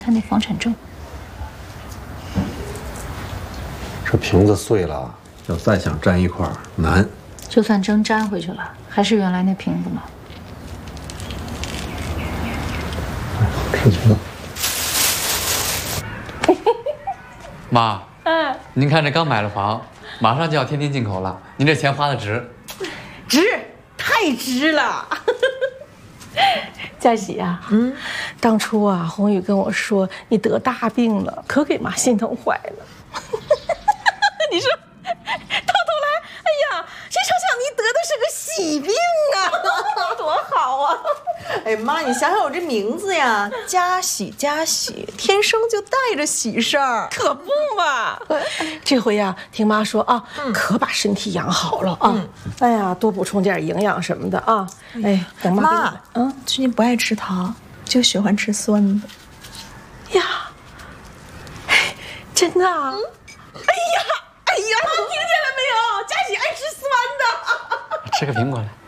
他那房产证。 这瓶子碎了，要再想粘一块难。 就算真粘回去了，还是原来那瓶子吗？ 事情。 妈，您看这刚买了房，马上就要天天进口了，您这钱花的值。 值，太值了。 佳喜啊，当初啊，宏宇跟我说你得大病了，可给妈心疼坏了。你说，到头来，哎呀，谁成想你得的是个喜病啊，多好啊！ 哎妈，你想想我这名字呀，佳喜佳喜，天生就带着喜事儿， 可不嘛！这回呀，听妈说啊，可把身体养好了啊。哎呀，多补充点营养什么的啊。哎，等妈。 最近不爱吃糖，就喜欢吃酸的。 呀，哎，真的啊？哎呀，你听见了没有？佳喜爱吃酸的。 吃个苹果来。